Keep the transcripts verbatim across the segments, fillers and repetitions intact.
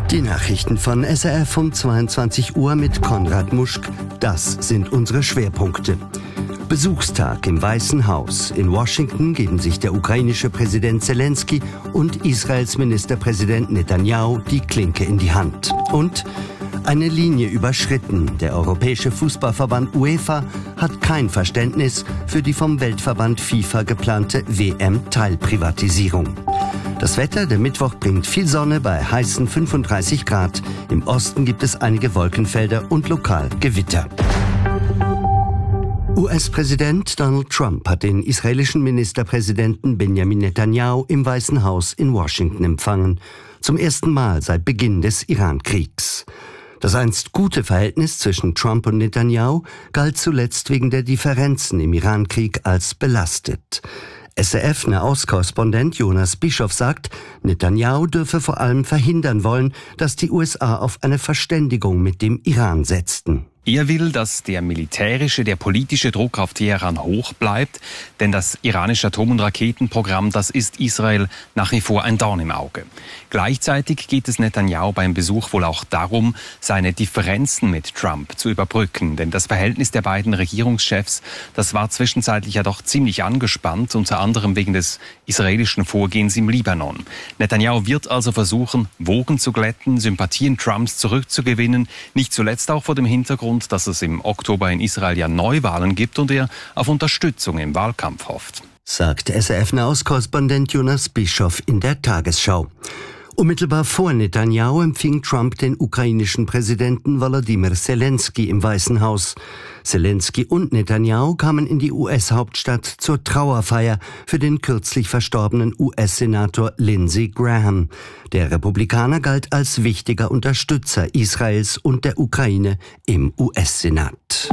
Die Nachrichten von S R F um zweiundzwanzig Uhr mit Konrad Muschk. Das sind unsere Schwerpunkte. Besuchstag im Weißen Haus. In Washington geben sich der ukrainische Präsident Zelensky und Israels Ministerpräsident Netanyahu die Klinke in die Hand. Und eine Linie überschritten. Der Europäische Fußballverband UEFA hat kein Verständnis für die vom Weltverband FIFA geplante W M-Teilprivatisierung. Das Wetter, der Mittwoch bringt viel Sonne bei heißen fünfunddreißig Grad. Im Osten gibt es einige Wolkenfelder und lokal Gewitter. U S-Präsident Donald Trump hat den israelischen Ministerpräsidenten Benjamin Netanyahu im Weißen Haus in Washington empfangen. Zum ersten Mal seit Beginn des Iran-Kriegs. Das einst gute Verhältnis zwischen Trump und Netanyahu galt zuletzt wegen der Differenzen im Iran-Krieg als belastet. S R F-Nahostkorrespondent Jonas Bischoff sagt, Netanyahu dürfe vor allem verhindern wollen, dass die U S A auf eine Verständigung mit dem Iran setzten. Er will, dass der militärische, der politische Druck auf Teheran hoch bleibt, denn das iranische Atom- und Raketenprogramm, das ist Israel nach wie vor ein Dorn im Auge. Gleichzeitig geht es Netanyahu beim Besuch wohl auch darum, seine Differenzen mit Trump zu überbrücken, denn das Verhältnis der beiden Regierungschefs, das war zwischenzeitlich ja doch ziemlich angespannt, unter anderem wegen des israelischen Vorgehens im Libanon. Netanyahu wird also versuchen, Wogen zu glätten, Sympathien Trumps zurückzugewinnen, nicht zuletzt auch vor dem Hintergrund, dass es im Oktober in Israel ja Neuwahlen gibt und er auf Unterstützung im Wahlkampf hofft. Sagt S R F-Nahostkorrespondent Jonas Bischoff in der Tagesschau. Unmittelbar vor Netanyahu empfing Trump den ukrainischen Präsidenten Volodymyr Zelensky im Weißen Haus. Zelensky und Netanyahu kamen in die U S-Hauptstadt zur Trauerfeier für den kürzlich verstorbenen U S-Senator Lindsey Graham. Der Republikaner galt als wichtiger Unterstützer Israels und der Ukraine im U S-Senat.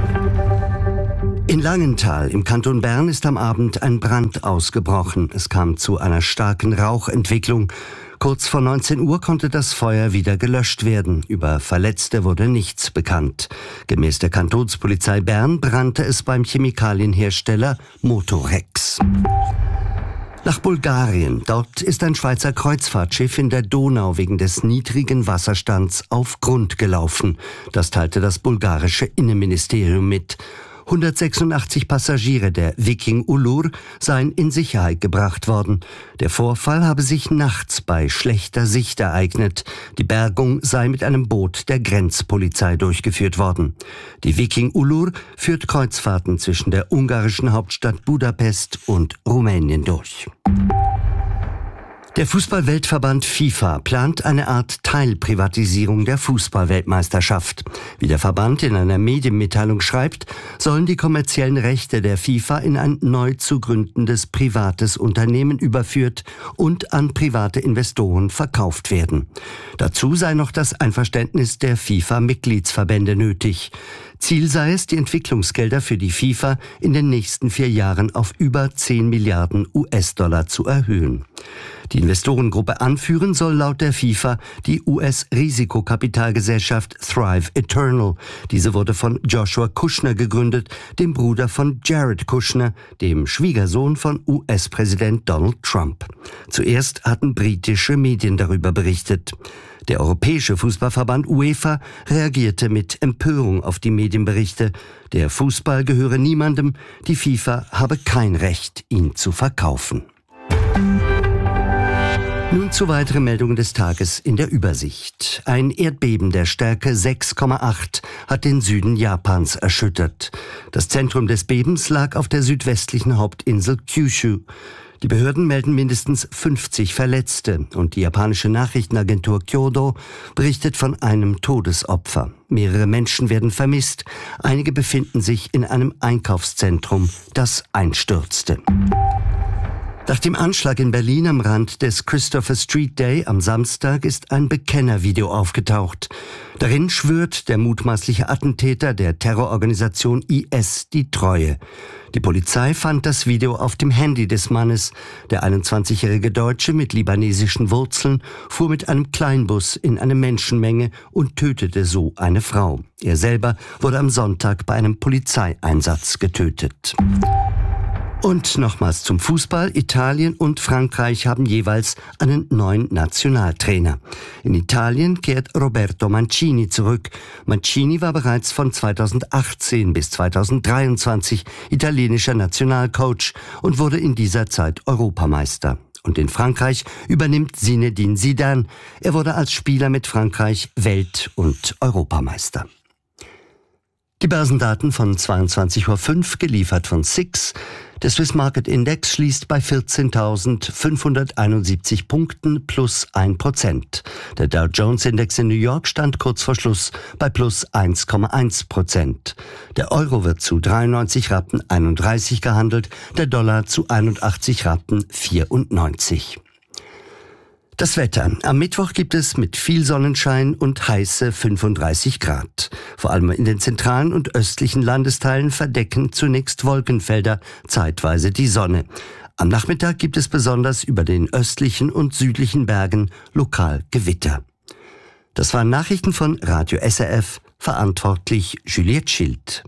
In Langenthal im Kanton Bern ist am Abend ein Brand ausgebrochen. Es kam zu einer starken Rauchentwicklung. Kurz vor neunzehn Uhr konnte das Feuer wieder gelöscht werden. Über Verletzte wurde nichts bekannt. Gemäß der Kantonspolizei Bern brannte es beim Chemikalienhersteller Motorex. Nach Bulgarien. Dort ist ein Schweizer Kreuzfahrtschiff in der Donau wegen des niedrigen Wasserstands auf Grund gelaufen. Das teilte das bulgarische Innenministerium mit. hundertsechsundachtzig Passagiere der Viking Ulur seien in Sicherheit gebracht worden. Der Vorfall habe sich nachts bei schlechter Sicht ereignet. Die Bergung sei mit einem Boot der Grenzpolizei durchgeführt worden. Die Viking Ulur führt Kreuzfahrten zwischen der ungarischen Hauptstadt Budapest und Rumänien durch. Der Fußball-Weltverband FIFA plant eine Art Teilprivatisierung der Fußball-Weltmeisterschaft. Wie der Verband in einer Medienmitteilung schreibt, sollen die kommerziellen Rechte der FIFA in ein neu zu gründendes privates Unternehmen überführt und an private Investoren verkauft werden. Dazu sei noch das Einverständnis der FIFA-Mitgliedsverbände nötig. Ziel sei es, die Entwicklungsgelder für die FIFA in den nächsten vier Jahren auf über zehn Milliarden U S-Dollar zu erhöhen. Die Investorengruppe anführen soll laut der FIFA die U S-Risikokapitalgesellschaft Thrive Eternal. Diese wurde von Joshua Kushner gegründet, dem Bruder von Jared Kushner, dem Schwiegersohn von U S-Präsident Donald Trump. Zuerst hatten britische Medien darüber berichtet. Der Europäische Fußballverband UEFA reagierte mit Empörung auf die Medienberichte. Der Fußball gehöre niemandem, die FIFA habe kein Recht, ihn zu verkaufen. Nun zu weiteren Meldungen des Tages in der Übersicht. Ein Erdbeben der Stärke sechs Komma acht hat den Süden Japans erschüttert. Das Zentrum des Bebens lag auf der südwestlichen Hauptinsel Kyushu. Die Behörden melden mindestens fünfzig Verletzte und die japanische Nachrichtenagentur Kyodo berichtet von einem Todesopfer. Mehrere Menschen werden vermisst. Einige befinden sich in einem Einkaufszentrum, das einstürzte. Nach dem Anschlag in Berlin am Rand des Christopher Street Day am Samstag ist ein Bekennervideo aufgetaucht. Darin schwört der mutmaßliche Attentäter der Terrororganisation I S die Treue. Die Polizei fand das Video auf dem Handy des Mannes. Der einundzwanzigjährige Deutsche mit libanesischen Wurzeln fuhr mit einem Kleinbus in eine Menschenmenge und tötete so eine Frau. Er selber wurde am Sonntag bei einem Polizeieinsatz getötet. Und nochmals zum Fußball. Italien und Frankreich haben jeweils einen neuen Nationaltrainer. In Italien kehrt Roberto Mancini zurück. Mancini war bereits von zweitausendachtzehn bis zweitausenddreiundzwanzig italienischer Nationalcoach und wurde in dieser Zeit Europameister. Und in Frankreich übernimmt Zinedine Zidane. Er wurde als Spieler mit Frankreich Welt- und Europameister. Die Börsendaten von zweiundzwanzig Uhr fünf, geliefert von S I X. Der Swiss Market Index schließt bei vierzehntausendfünfhunderteinundsiebzig Punkten plus ein Prozent. Der Dow Jones Index in New York stand kurz vor Schluss bei plus eins Komma eins Prozent. Der Euro wird zu dreiundneunzig Rappen einunddreißig gehandelt, der Dollar zu einundachtzig Rappen vierundneunzig. Das Wetter. Am Mittwoch gibt es mit viel Sonnenschein und heiße fünfunddreißig Grad. Vor allem in den zentralen und östlichen Landesteilen verdecken zunächst Wolkenfelder zeitweise die Sonne. Am Nachmittag gibt es besonders über den östlichen und südlichen Bergen lokal Gewitter. Das waren Nachrichten von Radio S R F, verantwortlich Juliette Schild.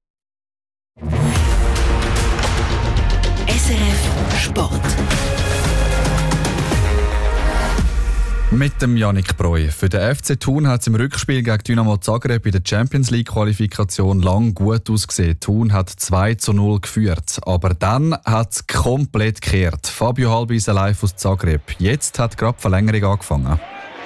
S R F Sport. Mit dem Yannick Breu. Für den F C Thun hat es im Rückspiel gegen Dynamo Zagreb in der Champions League Qualifikation lang gut ausgesehen. Thun hat zwei zu null geführt. Aber dann hat es komplett gekehrt. Fabio Halbise live aus Zagreb. Jetzt hat gerade die Verlängerung angefangen.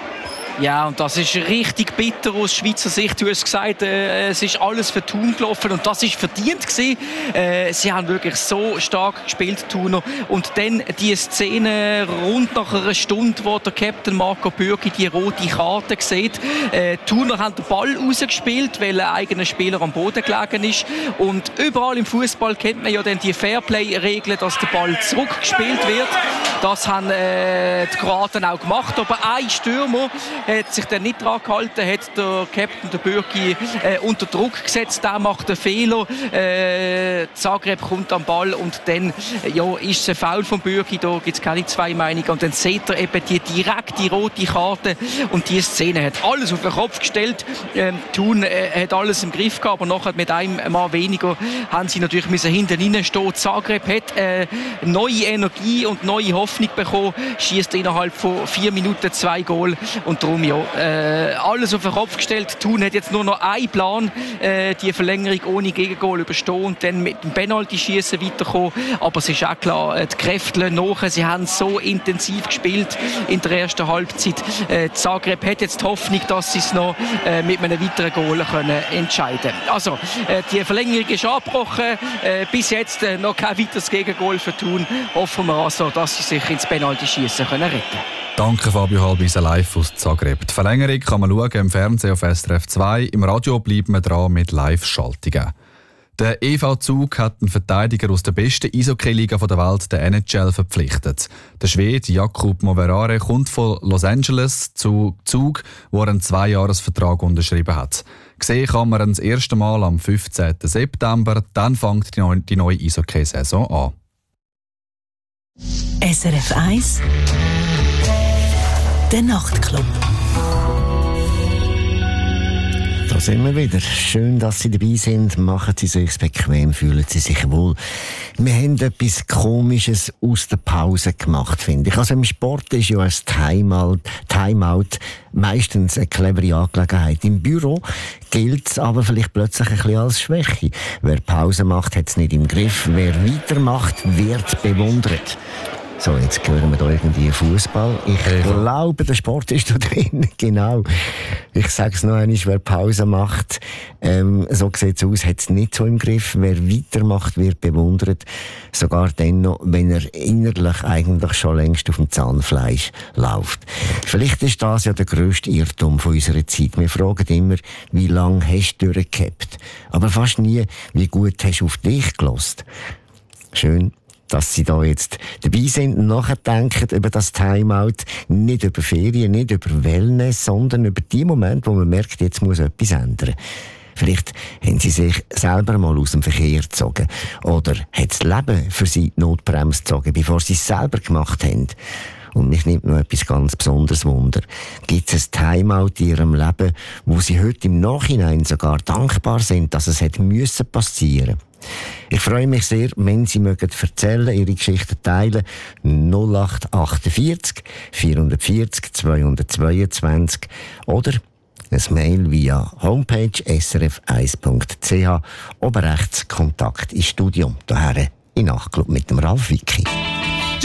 Ja, und das ist richtig bitter aus Schweizer Sicht. Du hast gesagt, äh, es ist alles für Thun gelaufen und das ist verdient gewesen. Äh, sie haben wirklich so stark gespielt, Thuner. Und dann die Szene rund nach einer Stunde, wo der Captain Marco Bürki die rote Karte sieht. Äh, Thuner haben den Ball rausgespielt, weil ein eigener Spieler am Boden gelegen ist. Und überall im Fußball kennt man ja dann die Fairplay-Regeln, dass der Ball zurückgespielt wird. Das haben äh, die Kroaten auch gemacht. Aber ein Stürmer hat sich dann nicht daran gehalten, hat der Captain, der Bürki, äh, unter Druck gesetzt. Der macht einen Fehler. Äh, Zagreb kommt am Ball und dann äh, ja, ist es ein Foul von Bürki. Da gibt es keine zwei Meinungen. Und dann sieht er eben die direkte rote Karte. Und diese Szene hat alles auf den Kopf gestellt. Ähm, Thun äh, hat alles im Griff gehabt, aber nachher mit einem Mal weniger haben sie natürlich müssen hinten reinstehen. Zagreb hat äh, neue Energie und neue Hoffnung bekommen. Schießt innerhalb von vier Minuten zwei Goal. Und darum ja, äh, alles auf den Kopf gestellt. Thun hat jetzt nur noch einen Plan, äh, die Verlängerung ohne Gegengol überstehen und dann mit dem Penalty-Schießen weiterkommen. Aber es ist auch klar, äh, die Kräfte lassen nach. Sie haben so intensiv gespielt in der ersten Halbzeit. Äh, Zagreb hat jetzt die Hoffnung, dass sie es noch äh, mit einem weiteren Goal können entscheiden können. Also, äh, die Verlängerung ist abgebrochen. Äh, bis jetzt äh, noch kein weiteres Gegengol für Thun. Hoffen wir also, dass sie sich ins Penalty-Schießen retten können. Danke Fabio Halbise live aus Zagreb. Die Verlängerung kann man schauen im Fernsehen auf S R F zwei. Im Radio bleiben wir dran mit Live-Schaltungen. Der E V Zug hat einen Verteidiger aus der besten Eishockey-Liga der Welt, der N H L, verpflichtet. Der Schwede Jakub Moverare kommt von Los Angeles zu Zug, wo er einen Zweijahresvertrag unterschrieben hat. Gesehen kann man ihn das erste Mal am fünfzehnten September. Dann fängt die neue, die neue Eishockey-Saison an. S R F eins Der Nachtclub. Da sind wir wieder. Schön, dass Sie dabei sind. Machen Sie sich bequem, fühlen Sie sich wohl. Wir haben etwas Komisches aus der Pause gemacht, finde ich. Also im Sport ist ja ein Timeout, Timeout meistens eine clevere Angelegenheit. Im Büro gilt es aber vielleicht plötzlich ein bisschen als Schwäche. Wer Pause macht, hat es nicht im Griff. Wer weitermacht, wird bewundert. So, jetzt hören wir da irgendwie Fußball. Ich Eva. glaube, der Sport ist da drin. Genau. Ich sage es noch einmal, wer Pause macht, ähm, so sieht es aus, hat es nicht so im Griff. Wer weitermacht, wird bewundert. Sogar dann noch, wenn er innerlich eigentlich schon längst auf dem Zahnfleisch läuft. Vielleicht ist das ja der grösste Irrtum von unserer Zeit. Wir fragen immer, wie lange hast du durchgehabt? Aber fast nie, wie gut hast du auf dich gehört? Schön, dass Sie da jetzt dabei sind und nachdenken über das Timeout. Nicht über Ferien, nicht über Wellness, sondern über die Momente, wo man merkt, jetzt muss etwas ändern. Vielleicht haben Sie sich selber mal aus dem Verkehr gezogen. Oder hat das Leben für Sie die Notbremse gezogen, bevor Sie es selber gemacht haben. Und mich nimmt noch etwas ganz Besonderes Wunder. Gibt es ein Timeout in Ihrem Leben, wo Sie heute im Nachhinein sogar dankbar sind, dass es hätte müssen passieren? Ich freue mich sehr, wenn Sie mögen erzählen, Ihre Geschichten teilen. null acht achtundvierzig vierhundertvierzig zweihundertzweiundzwanzig oder ein Mail via homepage s r f eins punkt c h, oben rechts Kontakt ins Studio. Daher in Nachtclub mit dem Ralf Wicki.